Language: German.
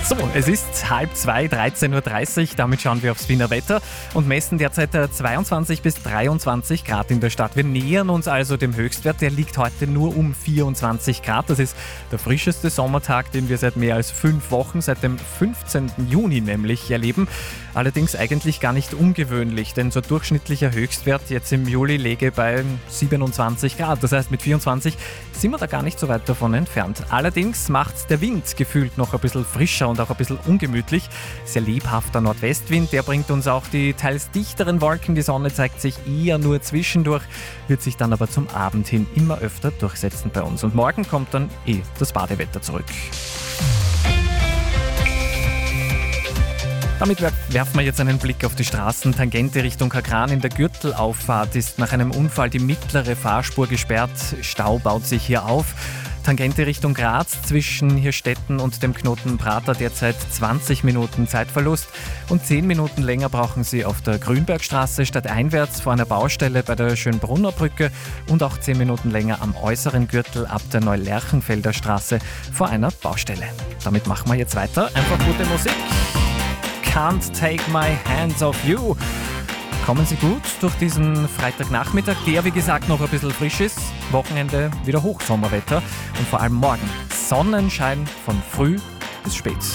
So, es ist 1:30, 13:30 Uhr, damit schauen wir aufs Wiener Wetter und messen derzeit 22 bis 23 Grad in der Stadt. Wir nähern uns also dem Höchstwert, der liegt heute nur um 24 Grad. Das ist der frischeste Sommertag, den wir seit mehr als 5 Wochen, seit dem 15. Juni nämlich, erleben. Allerdings eigentlich gar nicht ungewöhnlich, denn so durchschnittlicher Höchstwert jetzt im Juli läge bei 27 Grad. Das heißt, mit 24 sind wir da gar nicht so weit davon entfernt. Allerdings macht der Wind gefühlt noch ein bisschen frischer und auch ein bisschen ungemütlich. Sehr lebhafter Nordwestwind, der bringt uns auch die teils dichteren Wolken. Die Sonne zeigt sich eher nur zwischendurch, wird sich dann aber zum Abend hin immer öfter durchsetzen bei uns. Und morgen kommt dann das Badewetter zurück. Damit werfen wir jetzt einen Blick auf die Straßen. Tangente Richtung Kagran in der Gürtelauffahrt ist nach einem Unfall die mittlere Fahrspur gesperrt. Stau baut sich hier auf. Tangente Richtung Graz zwischen Hirstetten und dem Knoten Prater derzeit 20 Minuten Zeitverlust und 10 Minuten länger brauchen Sie auf der Grünbergstraße stadteinwärts vor einer Baustelle bei der Schönbrunner Brücke und auch 10 Minuten länger am äußeren Gürtel ab der Neulerchenfelder Straße vor einer Baustelle. Damit machen wir jetzt weiter. Einfach gute Musik. Can't Take My Hands Off You. Kommen Sie gut durch diesen Freitagnachmittag, der wie gesagt noch ein bisschen frisch ist. Wochenende wieder Hochsommerwetter und vor allem morgen Sonnenschein von früh bis spät.